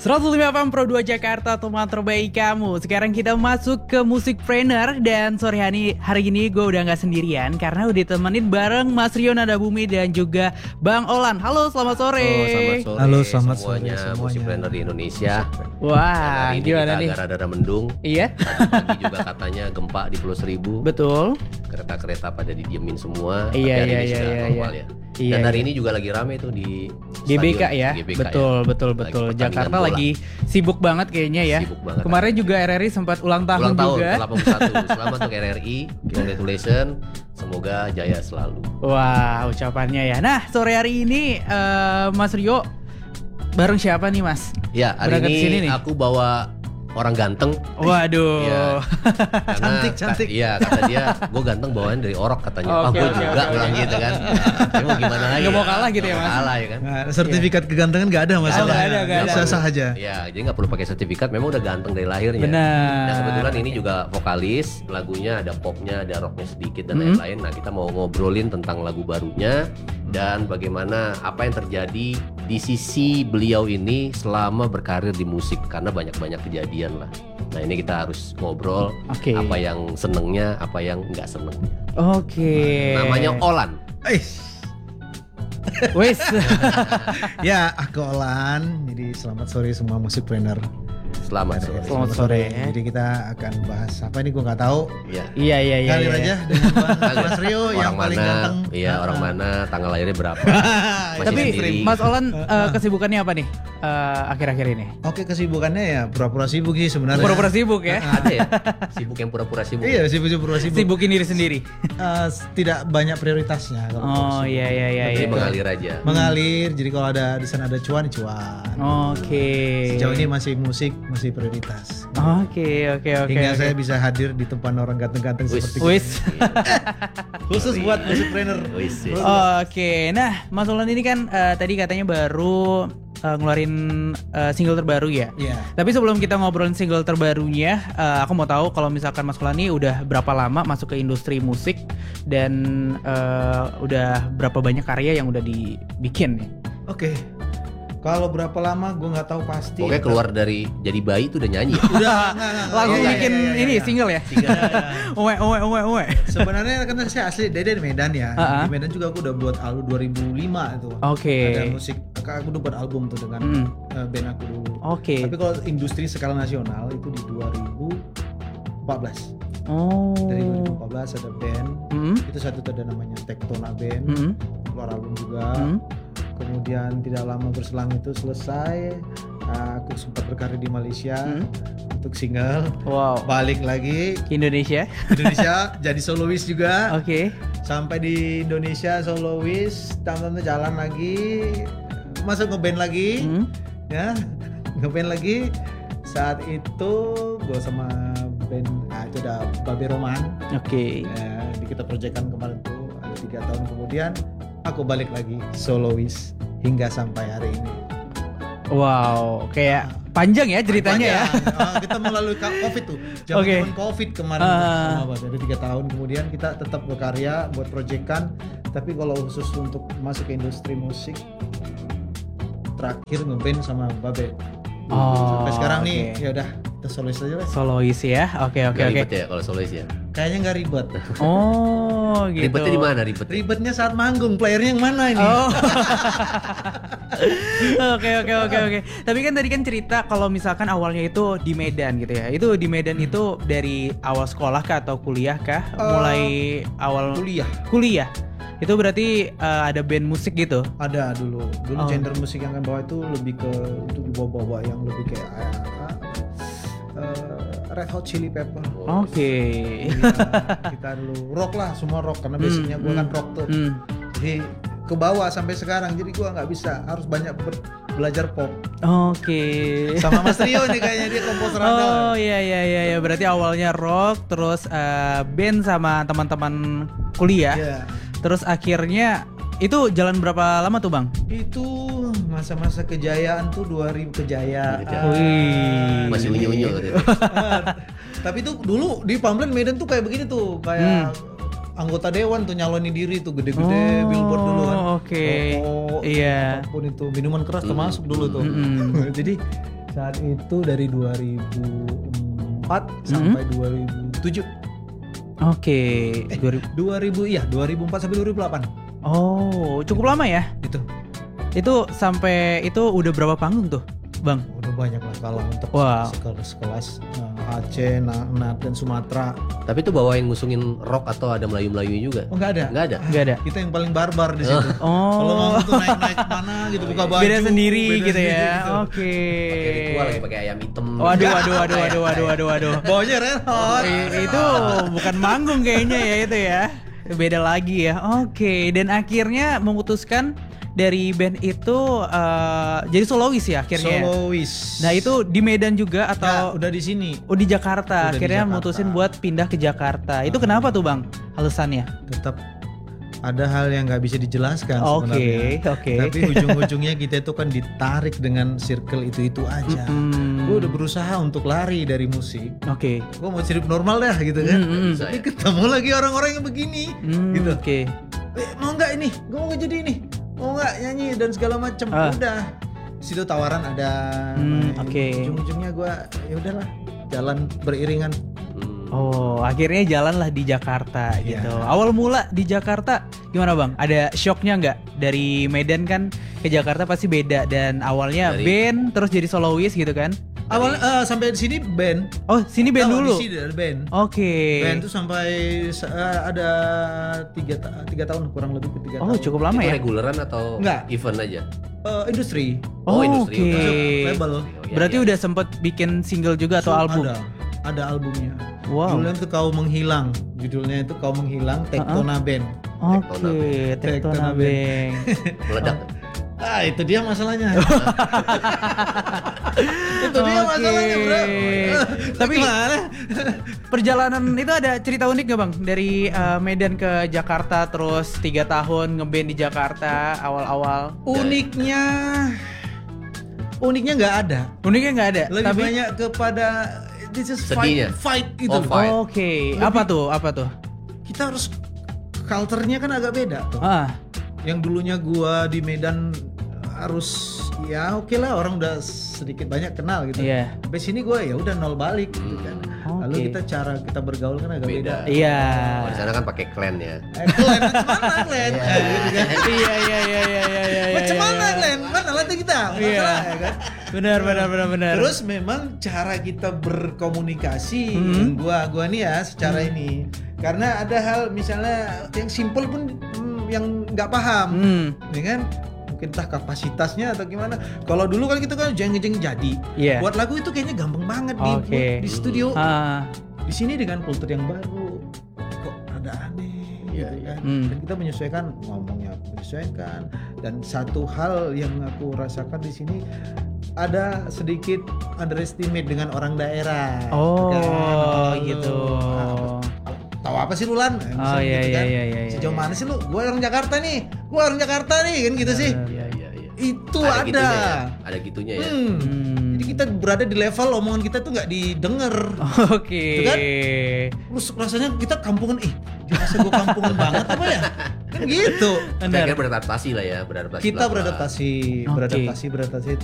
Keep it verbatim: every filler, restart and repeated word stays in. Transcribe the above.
seratus lima F M Pro dua Jakarta, teman terbaik kamu. Sekarang kita masuk ke Musikpreneur. Dan sore hari, hari ini gue udah gak sendirian karena udah ditemenin bareng Mas Rio Nadabumi dan juga Bang Olan. Halo, selamat sore. Oh, selamat sore. Halo, selamat semuanya, sore semuanya. Musikpreneur di Indonesia. Wah, hari ini gimana kita nih? agak rada mendung. Iya. Pagi juga katanya gempa di Pulau Seribu. Betul. Kereta-kereta pada didiemin semua. Iya, Tapi hari iya, ini iya, sudah iya, normal iya. ya. Iya, Dan hari iya. ini juga lagi rame tuh di G B K stadion, ya, G B K betul, ya. betul, Lagi betul. pertandingan Jakarta bola. lagi sibuk banget kayaknya ya. Sibuk banget. Kemarin juga R R I sempat ulang tahun, Ulang tahun juga. ke delapan puluh satu. Selamat untuk R R I, congratulations. Semoga jaya selalu. Wah, ucapannya ya. Nah, sore hari ini eh, Mas Rio bareng siapa nih, Mas? Ya, hari Berangkat sini ini nih. aku bawa orang ganteng. Waduh. Iya. Karena Cantik, ka- cantik. Iya, kata dia, gue ganteng bawaan dari orok katanya. Oke, Ah, gue oke, juga oke, bilang oke. gitu kan. Tapi mau gimana lagi? Nggak mau ya? kalah gitu ya, Nggak mau Mas? Kalah ya kan. Nah, sertifikat kegantengan nggak ada masalah. nggak ada, nggak ada. Sah-sah aja. Ya, jadi nggak perlu pakai sertifikat. Memang udah ganteng dari lahirnya. Benar. Nah, kebetulan ini juga vokalis. Lagunya ada popnya, ada rocknya sedikit dan Mhm. lain-lain. Nah, kita mau ngobrolin tentang lagu barunya dan bagaimana apa yang terjadi di sisi beliau ini selama berkarir di musik, karena banyak-banyak kejadian lah. Nah, ini kita harus ngobrol Oke. apa yang senengnya, apa yang nggak senengnya. Oke. Namanya Olan. Eh, Wes. ya aku Olan. Jadi selamat sore semua musikpreneur. Selamat sore. Selamat sore. Jadi kita akan bahas apa ini gue nggak tahu. Iya. Iya, iya, iya. Kalir iya. aja dengan Bang Mas Rio yang Orang paling mana? ganteng. Iya, Ah, orang ah. mana? Tanggal lahirnya berapa? Masih Tapi sendiri. Mas Olan eh, kesibukannya apa nih eh, akhir-akhir ini? Oke, kesibukannya ya pura-pura sibuk sih sebenarnya. Pura-pura sibuk ya? Ada ya? Sibuk yang pura-pura sibuk. Iya, sibuk-sibuk pura sibuk. Sibukin diri sendiri. Eh, tidak banyak prioritasnya. kalau Oh sibuk. iya iya iya. Jadi iya. mengalir aja. Mengalir. Jadi kalau ada di sana ada cuan, cuan. Oke. Sejauh ini masih musik, masih prioritas. Oke oke oke. Hingga oke. saya bisa hadir di tempat orang ganteng-ganteng Wis. seperti Wis. khusus buat musikpreneur. Wis, wis. Oke, nah Mas Olan ini kan eh, tadi katanya baru eh, ngeluarin eh, single terbaru ya. Iya. Tapi sebelum kita ngobrolin single terbarunya, eh, aku mau tahu kalau misalkan Mas Olan ini udah berapa lama masuk ke industri musik dan eh, udah berapa banyak karya yang udah dibikin nih? Oke. Kalau berapa lama gue nggak tahu pasti. Pokoknya keluar dari jadi bayi itu udah nyanyi. ya? Udah nggak, nggak, nggak. Langsung Iya, iya, bikin iya, iya, ini iya. single ya? Iya, iya. Uwe uwe uwe uwe. Sebenarnya kan saya asli dari Medan ya. Uh-uh. Di Medan juga aku udah buat album dua ribu lima itu. Oke. Ada musik. Aku udah buat album tuh dengan Hmm. eh, band aku dulu. Oke. Tapi kalau industri skala nasional itu di dua ribu empat belas. Oh. Dari dua ribu empat belas ada band. Hmm. Itu satu tuh ada namanya Tektona Band. Hmm. Keluar album juga. Hmm. Kemudian tidak lama berselang itu selesai, aku sempat berkarir di Malaysia Hmm. untuk single. Wow. Balik lagi Ke Indonesia. Indonesia jadi soloist juga. Oke. Sampai di Indonesia soloist, tamu jalan lagi, masuk ngeband lagi, Hmm. ya ngeband lagi. Saat itu gue sama band, ah, itu ada Babe Roman. Oke. Ya, di kita proyekkan kemarin tuh ada tiga tahun kemudian aku balik lagi soloist hingga sampai hari ini. Wow, kayak panjang ya ceritanya ya. Panjang. Ah, kita melalui ka- covid tuh, zaman Oke. covid kemarin Ah. sama ada tiga tahun kemudian kita tetap berkarya buat proyekan. Tapi kalau khusus untuk masuk ke industri musik, terakhir ngeband sama Babe. Oh, Sampai sekarang nih oke. ya udah kita soloist aja lah. Solois ya. Oke oke Nggak oke. ribet ya kalau solois ya. Kayaknya nggak ribet. Oh, gitu. Ribetnya di mana ribetnya? Ribetnya saat manggung, playernya yang mana ini? Oh. Oke oke oke oke. Tapi kan tadi kan cerita kalau misalkan awalnya itu di Medan gitu ya. Itu di Medan itu dari awal sekolah kah atau kuliah kah? Mulai awal Kuliah. kuliah. Itu berarti eh, ada band musik gitu. Ada dulu. Dulu Oh. genre musik yang kan bawa itu lebih ke untuk dibawa-bawa yang lebih kayak ah, eh, Red Hot Chili Pepper. Oke. Iya, kita dulu rock lah, semua rock karena basicnya gue kan rock tuh. Hmm. Jadi ke bawah sampai sekarang. Jadi gue nggak bisa, harus banyak ber- belajar pop. Oke. Sama Mas Rio nih kayaknya dia komposer Oh andal. iya iya iya iya. Berarti awalnya rock, terus eh, band sama teman-teman kuliah. Iya. Terus akhirnya itu jalan berapa lama tuh bang? Itu masa-masa kejayaan tuh dua ribu kejayaan. Kejayaan. Wih. Masih unyu-unyu gitu. Tapi itu dulu di Pamelen Medan tuh kayak begini tuh, kayak anggota dewan tuh nyalonin diri tuh gede-gede Oh, billboard dulu kan. oke. Rokok, Iya. apapun itu minuman keras termasuk dulu tuh. Mm-mm. Jadi Saat itu dari dua ribu empat sampai dua ribu tujuh. Oke. Eh, dua ribu dua ribu iya, dua ribu empat sampai dua ribu delapan. Oh, cukup lama ya? Itu. Itu sampai itu udah berapa panggung tuh, Bang? Udah banyak lah kalau untuk Wow. sekelas sekelas uh, Aceh, Na- Nat dan Sumatera. Tapi itu bawa yang ngusungin rock atau ada Melayu-Melayu juga? Oh enggak ada. Nggak ada. Enggak ada. Kita yang paling barbar di situ. Oh. Kalau mau tuh naik-naik mana gitu buka baju. Beda sendiri beda gitu sendiri ya. gitu. Oke. Pakai ritual lagi pakai ayam hitam. Waduh, waduh, waduh, waduh, waduh, waduh, waduh. Bawanya Red Hot. I- itu bukan manggung kayaknya ya itu ya. Beda lagi ya. Oke, dan akhirnya memutuskan dari band itu eh, jadi solois ya akhirnya. Solois. Nah, itu di Medan juga Nggak, atau udah di sini. oh di Jakarta. Udah di Akhirnya Jakarta. mutusin buat pindah ke Jakarta. Itu Ah. kenapa tuh, Bang? Alasannya? Tetap ada hal yang nggak bisa dijelaskan Oke, sebenarnya. oke. Tapi ujung-ujungnya kita itu kan ditarik dengan circle itu-itu aja. Mm-mm. Gue udah berusaha untuk lari dari musik. Oke. Gue mau hidup normal dah gitu kan. Mm-mm. Bisa Tapi ya? ketemu lagi orang-orang yang begini. Hmm, Gitu. Oke. Eh, mau nggak ini? Gue mau jadi ini. Mau nggak nyanyi dan segala macem. Ah. Udah. Di situ tawaran ada. Hmm, Nah, oke. Ujung-ujungnya gue ya udahlah jalan beriringan. Hmm. Oh, akhirnya jalan lah di Jakarta Iya. gitu. Awal mula di Jakarta gimana, Bang? Ada shocknya nggak? Dari Medan kan ke Jakarta pasti beda, dan awalnya Dari- band terus jadi solois gitu kan? Awal eh, sampai di sini band. Oh, sini band Tahu, dulu. Di sini ada band. Oke. Band tuh sampai eh, ada tiga, ta- tiga tahun kurang lebih ke tiga Oh, tahun. cukup lama Itu ya? reguleran atau Nggak. event aja? Eh, industri. Oh, Oh, industri, oke. oke. Label. Oh, iya, Berarti iya. udah sempet bikin single juga atau So, album? Ada, ada albumnya. Wow. Judulnya itu Kau Menghilang. Judulnya itu Kau Menghilang, Tektona Band. Oke, Tektona Tektona Band. Meledak. Ah, itu dia masalahnya. itu dia Oke. masalahnya, Bro. Tapi gimana? perjalanan itu ada cerita unik gak, Bang? Dari eh, Medan ke Jakarta terus tiga tahun ngeband di Jakarta awal-awal. Uniknya Uniknya nggak ada. Uniknya nggak ada. Lebih tapi banyak kepada this is Sedihnya. fight, fight gitu. Oh, loh. fight. Oke, apa tuh? Apa tuh? Kita harus culture-nya kan agak beda tuh. Ah, Yang dulunya gua di Medan harus ya oke lah orang udah sedikit banyak kenal gitu. iya. Sampai sini gua ya udah nol balik gitu kan. Lalu Oke. kita cara kita bergaul kan agak beda. Beda. Iya. Oh, di sana kan pakai clan ya. Eh, Glenn, macam mana Glenn? Eh, gitu kan. Iya, iya, iya, iya, iya, iya. Macam iya, mana iya. Glenn? Mana nanti kita? Iya. Masalah ya kan. Benar, benar, benar, benar. Terus memang cara kita berkomunikasi Hmm. gua gua nih ya secara ini karena ada hal misalnya yang simple pun hmm, yang nggak paham, Hmm, ya kan? Mungkin entah kapasitasnya atau gimana. Kalau dulu kan kita kan jeng-jeng jadi. iya. Buat lagu itu kayaknya gampang banget di, Oke. di studio. Ah, Di sini dengan kultur yang baru kok ada aneh Iya, gitu iya. kan. Hmm. Dan kita menyesuaikan ngomongnya menyesuaikan. Dan satu hal yang aku rasakan di sini ada sedikit underestimate dengan orang daerah. Oh, Kan, gitu. "Ah, tahu apa sih lu Lan?" Oh, Misalnya iya, gitu iya, kan. iya, iya, Sejauh iya. mana sih lu? Gua orang Jakarta nih. Gua orang Jakarta nih kan gitu sih. Iya, iya, iya. Itu Ada ada. gitunya ya. Ada gitunya ya. Hmm. Hmm. Jadi kita berada di level omongan kita tuh nggak didengar. Oke. Itu kan? Terus rasanya kita kampungan, ih, dirasa gue kampungan banget apa ya? Kan gitu. Kita Benar. kan beradaptasi lah ya, beradaptasi. Kita pelan-pelan. beradaptasi, Oke. beradaptasi, beradaptasi.